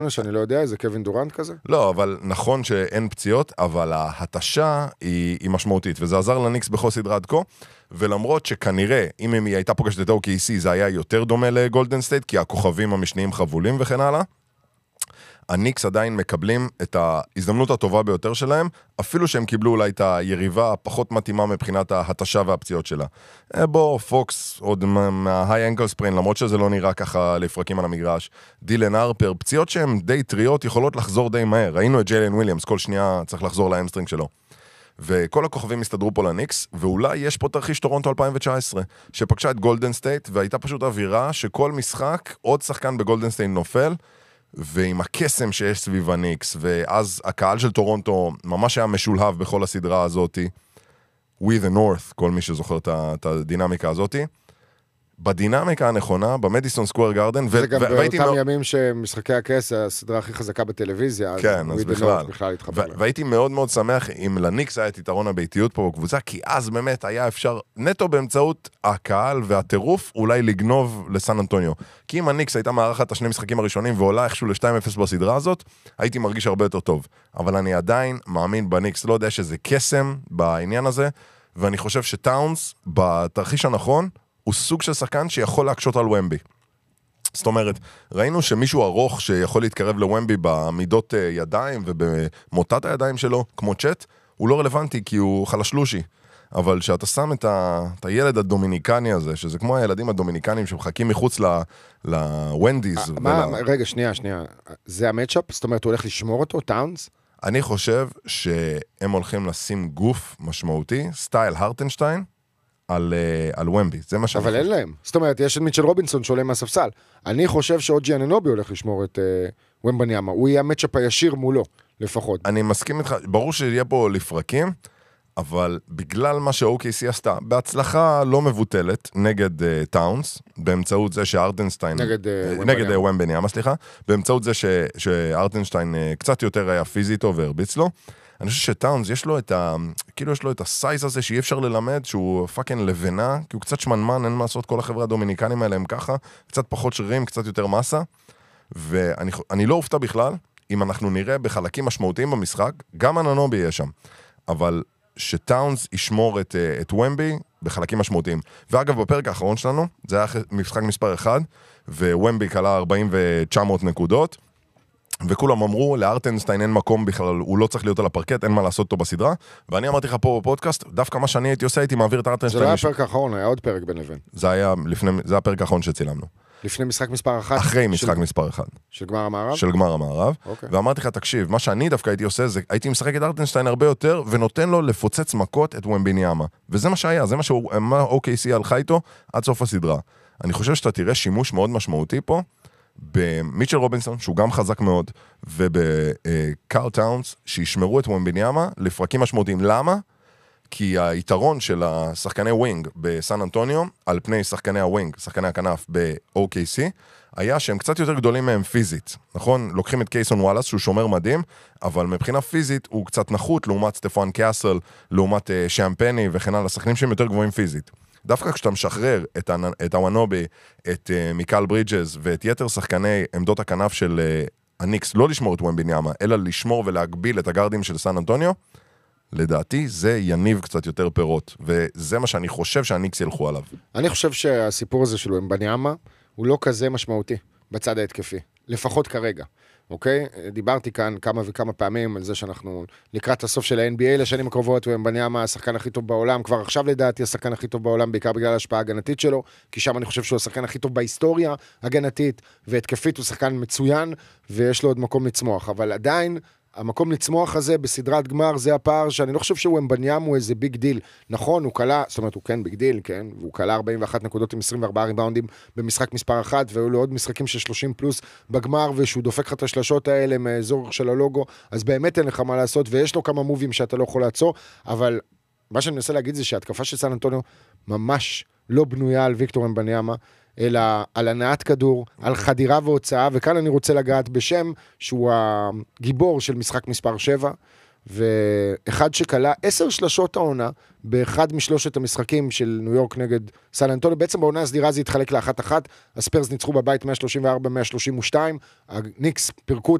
שאני לא יודע, זה קווין דורנט כזה? לא, אבל נכון שאין פציעות, אבל ההתשה היא משמעותית, וזה עזר לניקס בכל סדרה עד כה, ולמרות שכנראה, אם היא הייתה פוגשת את OKC, זה היה יותר דומה לגולדן סטייט, כי הכוכבים המשניים חבולים וכן הלאה, הניקס עדיין מקבלים את ההזדמנות הטובה ביותר שלהם, אפילו שהם קיבלו אולי את היריבה הפחות מתאימה מבחינת ההתשה והפציעות שלה. בוא, פוקס, עוד מההיי אנקל ספריין, למרות שזה לא נראה ככה לפרקים על המגרש, דילן הרפר, פציעות שהן די טריות יכולות לחזור די מהר. ראינו את ג'יילן וויליאמס, כל שנייה צריך לחזור לאמסטרינג שלו. וכל הכוכבים הסתדרו פה לניקס, ואולי יש פה תרחיש טורונטו 2019, שפגשה את גולדן סטייט, והייתה פשוט אווירה שכל משחק, עוד שחקן בגולדן סטייט נופל, ועם הקסם שיש סביב הניקס, ואז הקהל של טורונטו ממש היה משולהב בכל הסדרה הזאת, We the North, כל מי שזוכר את הדינמיקה הזאת, בדינמיקה הנכונה, במדיסון סקוואר גארדן, זה גם באותם ימים שמשחקי הכס, הסדרה הכי חזקה בטלוויזיה, כן, אז בכלל התחבר. והייתי מאוד מאוד שמח אם לניקס היה את יתרון הביתיות פה בקבוצה, כי אז באמת היה אפשר נטו באמצעות הקהל והטירוף אולי לגנוב לסן אנטוניו. כי אם הניקס הייתה מארחת את השני משחקים הראשונים ועולה איכשהו ל-2-0 בסדרה הזאת, הייתי מרגיש הרבה יותר טוב. אבל אני עדיין מאמין בניקס, לא יודע שזה קסם בעניין הזה, ואני חושב שטאונס בתרחיש הנכון הוא סוג של שחקן שיכול להקשות על ומבי. זאת אומרת, ראינו שמישהו ארוך שיכול להתקרב לוומבי בעמידות ידיים ובמוטת הידיים שלו, כמו צ'אט, הוא לא רלוונטי כי הוא חלשלושי. אבל שאתה שם את הילד הדומיניקני הזה, שזה כמו הילדים הדומיניקנים שמחכים מחוץ לוונדיז. רגע, שנייה. זה המאצ'אפ? זאת אומרת, הוא הולך לשמור אותו, טאונס? אני חושב שהם הולכים לשים גוף משמעותי, סטייל הרטנשטיין, על ומבי, זה מה שאני אבל אין להם. זאת אומרת, יש את מיטשל רובינסון שעולה מהספסל. אני חושב שאוג'י אננובי הולך לשמור את ומבניאמה. הוא יהיה המאצ'אפ הישיר מולו, לפחות. אני מסכים איתך, ברור שיהיה פה לפרקים, אבל בגלל מה ש-OKC עשתה, בהצלחה לא מבוטלת נגד טאונס, באמצעות זה שארטנשטיין, נגד ומבניאמה, סליחה, באמצעות זה שארטנשטיין קצת יותר היה פיזית והרביץ לו, אני חושב שטאונס יש לו כאילו יש לו את הסייז הזה שאי אפשר ללמד, שהוא פאקינג לבנה, כי הוא קצת שמנמן, אין מה לעשות, כל החברה הדומיניקנים האלה הם ככה, קצת פחות שרירים, קצת יותר מסה, ואני לא אופתע בכלל, אם אנחנו נראה בחלקים משמעותיים במשחק, גם אננובי יהיה שם, אבל שטאונס ישמור את ומבי בחלקים משמעותיים. ואגב, בפרק האחרון שלנו, זה היה משחק מספר 1, ווומבי קלה 4900 נקודות, וכולם אמרו, לארטנשטיין אין מקום בכלל, הוא לא צריך להיות על הפרקט, אין מה לעשות אותו בסדרה, ואני אמרתי לך פה בפודקאסט, דווקא מה שאני הייתי עושה, הייתי מעביר את ארטנשטיין. זה לא היה הפרק האחרון, היה עוד פרק בין לבין. זה הפרק האחרון שצילמנו. לפני משחק מספר 1? אחרי משחק מספר 1. של גמר המערב? של גמר המערב, ואמרתי לך, תקשיב, מה שאני דווקא הייתי עושה, זה הייתי משחק את ארטנשטיין הרבה יותר, ונותן לו לפוצץ מכות את ומבניאמה. וזה מה שהיה, זה מה OKC הלכה איתו עד סוף הסדרה. אני חושב שאתה תראה שימוש מאוד משמעותי פה, במיטשל רובינסון, שהוא גם חזק מאוד, ובקארל טאונס, שישמרו את ומבניאמה לפרקים משמעותיים. למה? כי היתרון של השחקני ווינג בסן אנטוניו, על פני שחקני הווינג, שחקני הכנף ב-OKC, היה שהם קצת יותר גדולים מהם פיזית. נכון? לוקחים את קייסון וואלאס, שהוא שומר מדהים, אבל מבחינה פיזית הוא קצת נחות, לעומת סטפן קאסל, לעומת שמפני וכן הלאה, שחקנים שהם יותר גבוהים פיזית. דווקא כשאתה משחרר את הוונובי, את מיקל ברידג'ז ואת יתר שחקני עמדות הכנף של הניקס, לא לשמור את ומבניאמה, אלא לשמור ולהגביל את הגארדים של סן אנטוניו, לדעתי זה יניב קצת יותר פירות, וזה מה שאני חושב שהניקס ילכו עליו. אני חושב שהסיפור הזה של ומבניאמה הוא לא כזה משמעותי בצד ההתקפי, לפחות כרגע. אוקיי? דיברתי כאן כמה וכמה פעמים על זה שאנחנו לקראת הסוף של ה-NBA לשנים הקרובות, ומבניאמה השחקן הכי טוב בעולם, כבר עכשיו לדעתי השחקן הכי טוב בעולם, בעיקר בגלל ההשפעה ההגנתית שלו, כי שם אני חושב שהוא השחקן הכי טוב בהיסטוריה הגנתית, והתקפית הוא שחקן מצוין, ויש לו עוד מקום לצמוח, אבל עדיין המקום לצמוח הזה בסדרת גמר זה הפער שאני לא חושב שהוא ומבניאמה הוא איזה ביג דיל. נכון, הוא קלה, זאת אומרת הוא כן ביג דיל, כן? והוא קלה 41 נקודות עם 24 ריבאונדים במשחק מספר 1, והיו לו עוד משחקים של 30 פלוס בגמר, ושהוא דופק לך את השלשות האלה מאזור של הלוגו, אז באמת אין לך מה לעשות, ויש לו כמה מובים שאתה לא יכול לעצור, אבל מה שאני מנסה להגיד זה שההתקפה של סן אנטוניו ממש לא בנויה על ויקטור ומבניאמה, אלא על הנעת כדור, על חדירה והוצאה, וכאן אני רוצה לגעת בשם שהוא הגיבור של משחק מספר 7, ואחד שקלה 10 שלשות העונה, באחד משלושת המשחקים של ניו יורק נגד סן אנטוניו, בעצם בעונה הסדירה זה התחלק ל1-1, הספרס ניצחו בבית 134-132, הניקס פירקו